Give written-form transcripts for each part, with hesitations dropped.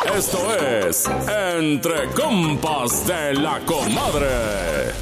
Esto es Entre Compas de la Comadre.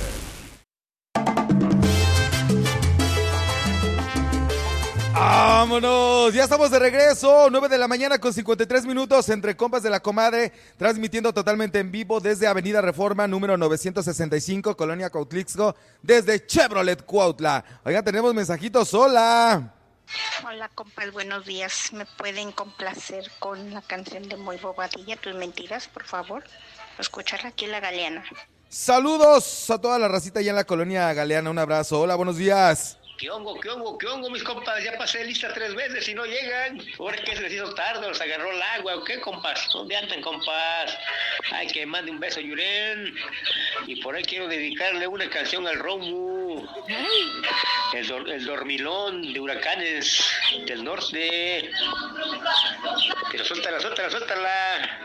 ¡Vámonos! Ya estamos de regreso, 9 de la mañana con 53 minutos, Entre Compas de la Comadre, transmitiendo totalmente en vivo desde Avenida Reforma, número 965, Colonia Cuautlixco, desde Chevrolet Cuautla. Oigan, tenemos mensajitos, hola. Hola, compas, buenos días. ¿Me pueden complacer con la canción de Muy Bobadilla, Tus Mentiras, por favor? Escucharla aquí en La Galeana. Saludos a toda la racita allá en la Colonia Galeana, un abrazo. Hola, buenos días. ¿Qué hongo, mis compas? Ya pasé lista 3 veces y no llegan. Ahora que se les hizo tarde, los agarró el agua, ¿o qué, compas? ¿Dónde andan, compas? Ay, que mande un beso, Yuren. Y por ahí quiero dedicarle una canción al Romu. El dormilón de Huracanes del Norte. Pero suéltala.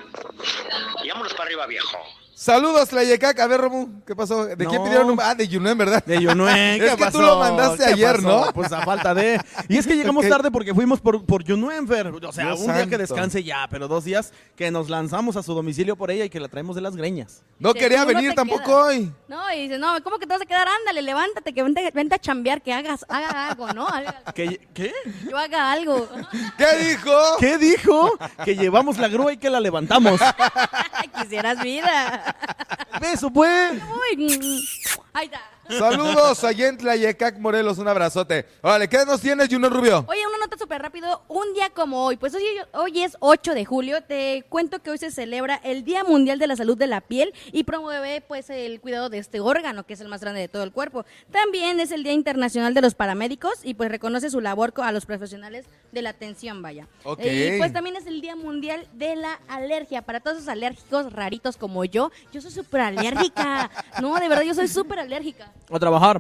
Y vámonos para arriba, viejo. Saludos, Tlayecac. A ver, Romu, ¿qué pasó? ¿De quién pidieron un...? Ah, de Yunuen, ¿verdad? De Yunuen, ¿qué Es que pasó? tú lo mandaste ayer, ¿no? Pues a falta de... Y es que llegamos tarde porque fuimos por Yunuen, Fer. O sea, Dios un día santo. que descanse ya, pero 2 días que nos lanzamos a su domicilio por ella y que la traemos de las greñas. No Sí, quería tú no venir te tampoco quedas. hoy. No, y dice, no, ¿cómo que te vas a quedar? Ándale, levántate, que vente a chambear, que haga algo, ¿no? ¿Qué? Yo haga algo. ¿Qué dijo? ¿Qué dijo? Que llevamos la grúa y que la levantamos. Quisieras vida. Beso, pues. Uy, ahí está. Saludos allá en Tlayecac, Morelos, un abrazote. Órale, ¿qué nos tienes, Junior Rubio? Oye, una nota súper rápido, un día como hoy, pues hoy es 8 de julio, te cuento que hoy se celebra el Día Mundial de la Salud de la Piel y promueve pues el cuidado de este órgano, que es el más grande de todo el cuerpo. También es el Día Internacional de los Paramédicos y pues reconoce su labor a los profesionales de la atención, vaya. Ok. Y pues también es el Día Mundial de la Alergia, para todos esos alérgicos raritos como yo soy súper alérgica, no, de verdad, yo soy súper alérgica. A trabajar.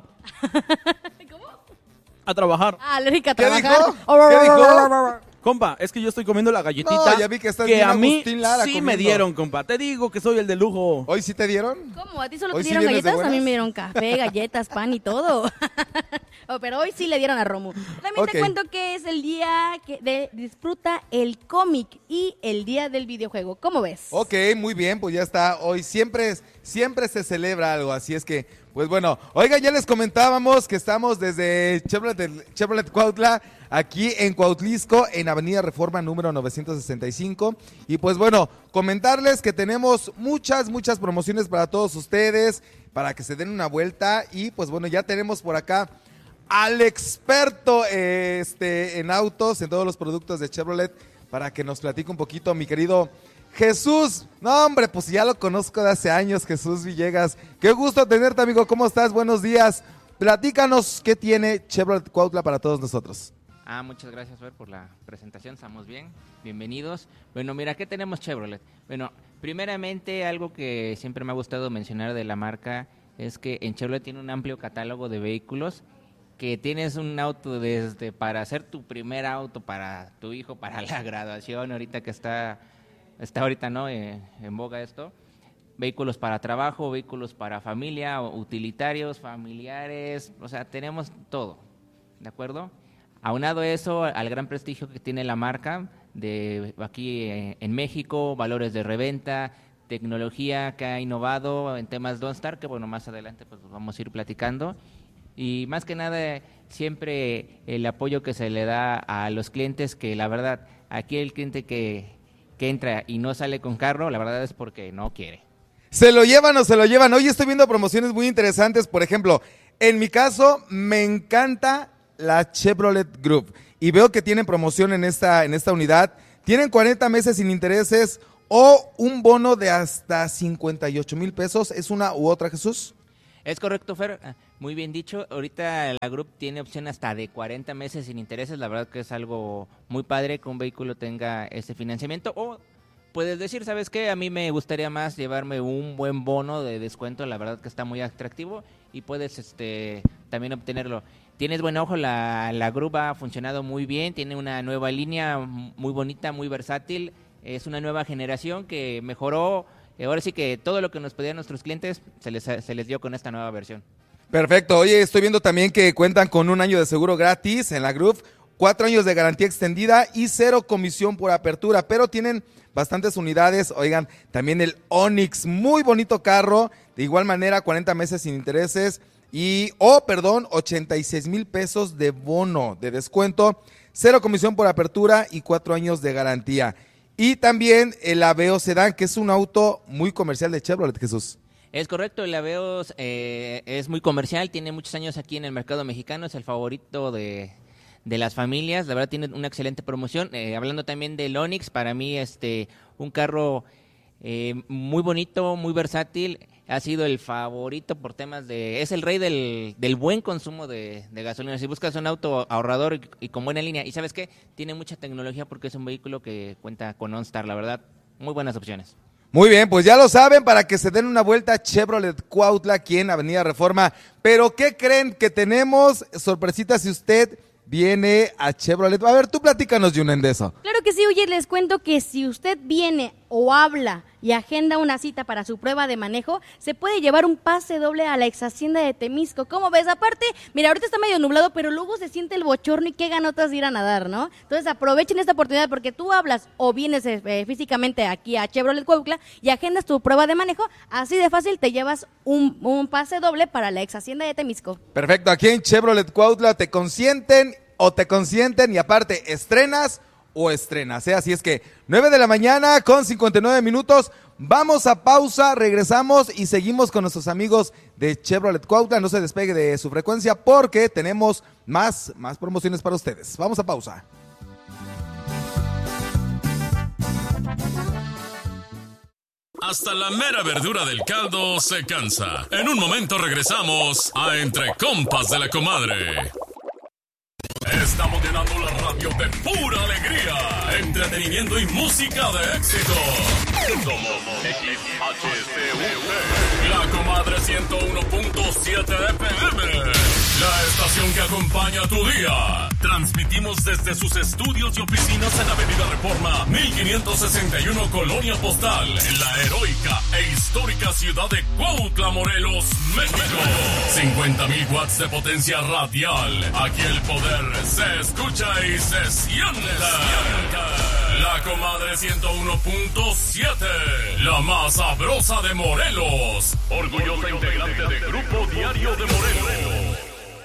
¿Cómo? A trabajar. Ah, alérgica a ¿Qué trabajar. dijo? ¿Qué dijo? Compa, es que yo estoy comiendo la galletita No, ya vi que estás que bien a mí Agustín Lara sí comiendo. me dieron, compa. Te digo que soy el de lujo. ¿Hoy sí te dieron? ¿Cómo? ¿A ti solo ¿Hoy te sí dieron vienes de galletas? A mí buenas? me dieron café, galletas, pan y todo. Oh, pero hoy sí le dieron a Romu. También Ok. te cuento que es el día de disfruta el cómic y el día del videojuego. ¿Cómo ves? Ok, muy bien, pues ya está. Hoy siempre se celebra algo, así es que, pues bueno. Oiga, ya les comentábamos que estamos desde Chevrolet Cuautla, aquí en Cuautlisco, en Avenida Reforma número 965. Y pues bueno, comentarles que tenemos muchas promociones para todos ustedes, para que se den una vuelta. Y pues bueno, ya tenemos por acá al experto en autos, en todos los productos de Chevrolet, para que nos platique un poquito, mi querido Jesús. No, hombre, pues ya lo conozco de hace años, Jesús Villegas. Qué gusto tenerte, amigo. ¿Cómo estás? Buenos días. Platícanos qué tiene Chevrolet Cuautla para todos nosotros. Muchas gracias, Fer, por la presentación. Estamos bien. Bienvenidos. Bueno, mira, ¿qué tenemos Chevrolet? Bueno, primeramente, algo que siempre me ha gustado mencionar de la marca es que en Chevrolet tiene un amplio catálogo de vehículos, que tienes un auto desde para hacer tu primer auto para tu hijo, para la graduación, ahorita que está ahorita, ¿no? En boga esto. Vehículos para trabajo, vehículos para familia, utilitarios, familiares, o sea, tenemos todo, ¿de acuerdo? Aunado eso al gran prestigio que tiene la marca de aquí en México, valores de reventa, tecnología que ha innovado en temas OnStar, que bueno, más adelante pues vamos a ir platicando. Y más que nada, siempre el apoyo que se le da a los clientes, que la verdad, aquí el cliente que entra y no sale con carro, la verdad es porque no quiere. ¿Se lo llevan o se lo llevan? Hoy estoy viendo promociones muy interesantes. Por ejemplo, en mi caso, me encanta la Chevrolet Group. Y veo que tienen promoción en esta unidad. Tienen 40 meses sin intereses o un bono de hasta 58,000 pesos. ¿Es una u otra, Jesús? Es correcto, Fer, muy bien dicho. Ahorita la Group tiene opción hasta de 40 meses sin intereses. La verdad que es algo muy padre que un vehículo tenga ese financiamiento. O puedes decir, ¿sabes qué? A mí me gustaría más llevarme un buen bono de descuento. La verdad que está muy atractivo y puedes también obtenerlo. Tienes buen ojo, la Group ha funcionado muy bien. Tiene una nueva línea muy bonita, muy versátil. Es una nueva generación que mejoró. Ahora sí que todo lo que nos pedían nuestros clientes se les dio con esta nueva versión. Perfecto. Oye, estoy viendo también que cuentan con un año de seguro gratis en la Group, 4 años de garantía extendida y 0 comisión por apertura, pero tienen bastantes unidades. Oigan, también el Onix, muy bonito carro, de igual manera 40 meses sin intereses y, 86,000 pesos de bono de descuento, 0 comisión por apertura y 4 años de garantía. Y también el Aveo Sedán, que es un auto muy comercial de Chevrolet, Jesús. Es correcto, el Aveos es muy comercial, tiene muchos años aquí en el mercado mexicano, es el favorito de las familias, la verdad tiene una excelente promoción. Hablando también del Onix, para mí un carro muy bonito, muy versátil, ha sido el favorito por temas es el rey del buen consumo de gasolina. Si buscas un auto ahorrador y con buena línea, y ¿sabes qué? Tiene mucha tecnología porque es un vehículo que cuenta con OnStar, la verdad, muy buenas opciones. Muy bien, pues ya lo saben, para que se den una vuelta a Chevrolet Cuautla aquí en Avenida Reforma. Pero ¿qué creen? Que tenemos sorpresitas si usted viene a Chevrolet. A ver, tú platícanos, Yunen, de eso. Claro que sí, oye, les cuento que si usted viene o habla y agenda una cita para su prueba de manejo, se puede llevar un pase doble a la ex hacienda de Temisco. ¿Cómo ves? Aparte, mira, ahorita está medio nublado, pero luego se siente el bochorno y qué ganotas de ir a nadar, ¿no? Entonces aprovechen esta oportunidad porque tú hablas o vienes físicamente aquí a Chevrolet Cuautla y agendas tu prueba de manejo, así de fácil te llevas un pase doble para la ex hacienda de Temisco. Perfecto, aquí en Chevrolet Cuautla te consienten y aparte estrenas o estrenas, ¿eh? Así es que 9 de la mañana con 59 minutos, vamos a pausa, regresamos y seguimos con nuestros amigos de Chevrolet Cuautla. No se despegue de su frecuencia porque tenemos más promociones para ustedes. Vamos a pausa. Hasta la mera verdura del caldo se cansa. En un momento regresamos a Entre Compas de la Comadre. Estamos llenando la radio de pura alegría, entretenimiento y música de éxito. Somos XHCUT, la Comadre 101.7 FM, la estación que acompaña tu día. Transmitimos desde sus estudios y oficinas en Avenida Reforma 1561, Colonia Postal, en la heroica e histórica ciudad de Cuautla, Morelos, México. 50,000 watts de potencia radial. Aquí el poder se escucha y se siente. La Comadre 101.7, la más sabrosa de Morelos. Orgullosa integrante de Grupo Diario de Morelos.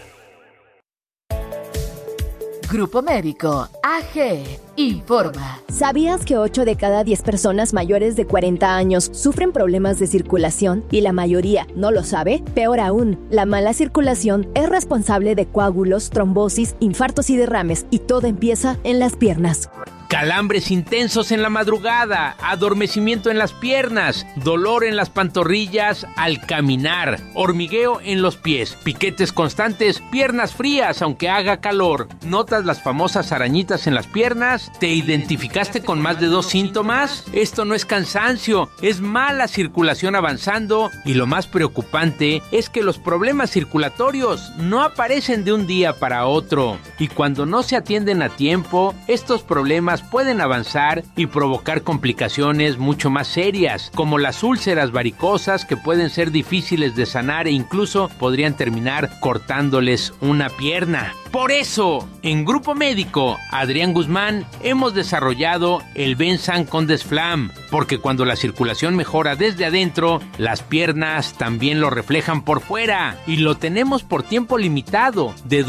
Grupo Médico AG informa. ¿Sabías que 8 de cada 10 personas mayores de 40 años sufren problemas de circulación y la mayoría no lo sabe? Peor aún, la mala circulación es responsable de coágulos, trombosis, infartos y derrames, y todo empieza en las piernas. Calambres intensos en la madrugada, adormecimiento en las piernas, dolor en las pantorrillas al caminar, hormigueo en los pies, piquetes constantes, piernas frías aunque haga calor. ¿Notas las famosas arañitas en las piernas? ¿Te identificaste con más de 2 síntomas? Esto no es cansancio, es mala circulación avanzando, y lo más preocupante es que los problemas circulatorios no aparecen de un día para otro, y cuando no se atienden a tiempo, estos problemas pueden avanzar y provocar complicaciones mucho más serias, como las úlceras varicosas, que pueden ser difíciles de sanar e incluso podrían terminar cortándoles una pierna. Por eso, en Grupo Médico Adrián Guzmán hemos desarrollado el Bensan con Desflam, porque cuando la circulación mejora desde adentro, las piernas también lo reflejan por fuera, y lo tenemos por tiempo limitado, de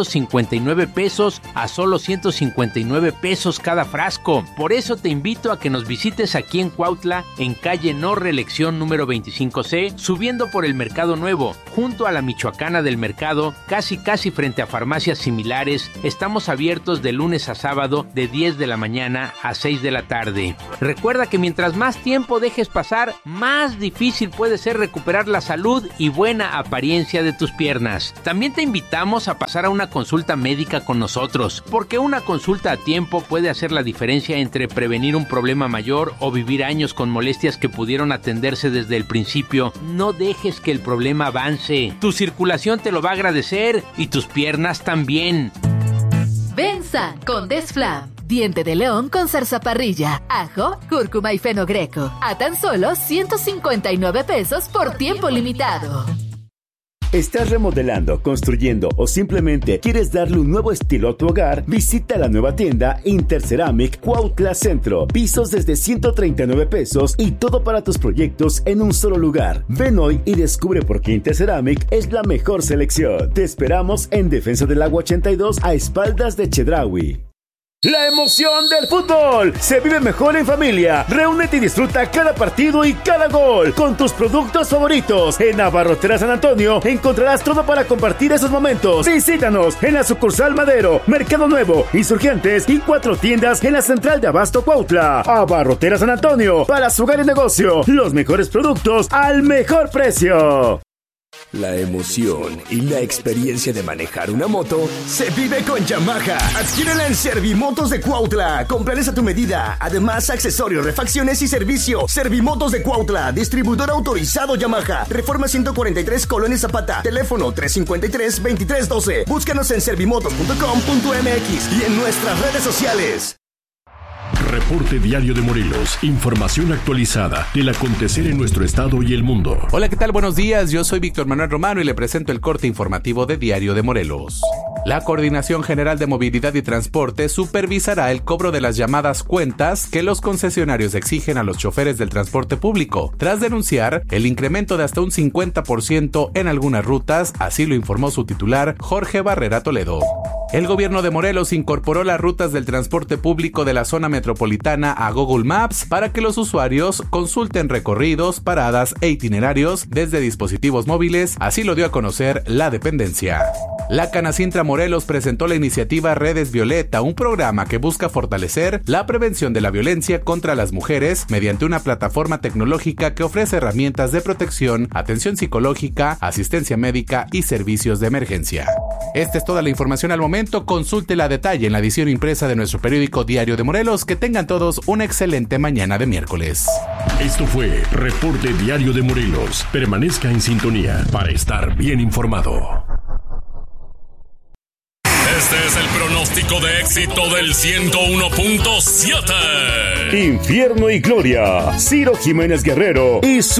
259 pesos a solo 159 pesos cada frasco. Por eso te invito a que nos visites aquí en Cuautla, en calle No Reelección número 25C, subiendo por el Mercado Nuevo, junto a la Michoacana del Mercado, casi frente a farmacias similares. Estamos abiertos de lunes a sábado de 10 de la mañana a 6 de la tarde. Recuerda que mientras más tiempo dejes pasar, más difícil puede ser recuperar la salud y buena apariencia de tus piernas. También te invitamos a pasar a una consulta médica con nosotros, porque una consulta a tiempo puede hacer la diferencia entre prevenir un problema mayor o vivir años con molestias que pudieron atenderse desde el principio. No dejes que el problema avance. Tu circulación te lo va a agradecer y tus piernas también. Bensan con Desflam. Diente de león con zarzaparrilla, ajo, cúrcuma y fenogreco. A tan solo 159 pesos por tiempo limitado. ¿Estás remodelando, construyendo o simplemente quieres darle un nuevo estilo a tu hogar? Visita la nueva tienda Interceramic Cuautla Centro. Pisos desde 139 pesos y todo para tus proyectos en un solo lugar. Ven hoy y descubre por qué Interceramic es la mejor selección. Te esperamos en Defensa del Agua 82 a espaldas de Chedraui. La emoción del fútbol se vive mejor en familia. Reúnete y disfruta cada partido y cada gol con tus productos favoritos. En Abarroteras San Antonio encontrarás todo para compartir esos momentos. Visítanos en la sucursal Madero, Mercado Nuevo, Insurgentes y 4 tiendas en la central de Abasto Cuautla. Abarroteras San Antonio, para su hogar y negocio, los mejores productos al mejor precio. La emoción y la experiencia de manejar una moto se vive con Yamaha. Adquiérela en Servimotos de Cuautla. Cómprales a tu medida. Además, accesorios, refacciones y servicio. Servimotos de Cuautla, distribuidor autorizado Yamaha. Reforma 143 Colonia Zapata. Teléfono 353-2312. Búscanos en servimotos.com.mx y en nuestras redes sociales. Reporte Diario de Morelos. Información actualizada del acontecer en nuestro estado y el mundo. Hola, ¿qué tal? Buenos días. Yo soy Víctor Manuel Romano y le presento el corte informativo de Diario de Morelos. La Coordinación General de Movilidad y Transporte supervisará el cobro de las llamadas cuentas que los concesionarios exigen a los choferes del transporte público, tras denunciar el incremento de hasta un 50% en algunas rutas, así lo informó su titular, Jorge Barrera Toledo. El gobierno de Morelos incorporó las rutas del transporte público de la zona metropolitana a Google Maps para que los usuarios consulten recorridos, paradas e itinerarios desde dispositivos móviles, así lo dio a conocer la dependencia. La Canacintra Morelos presentó la iniciativa Redes Violeta, un programa que busca fortalecer la prevención de la violencia contra las mujeres mediante una plataforma tecnológica que ofrece herramientas de protección, atención psicológica, asistencia médica y servicios de emergencia. Esta es toda la información al momento. Consúltela a detalle en la edición impresa de nuestro periódico Diario de Morelos. Que tengan todos una excelente mañana de miércoles. Esto fue Reporte Diario de Morelos. Permanezca en sintonía para estar bien informado. Este es el pronóstico de éxito del 101.7. Infierno y Gloria, Ciro Jiménez Guerrero y su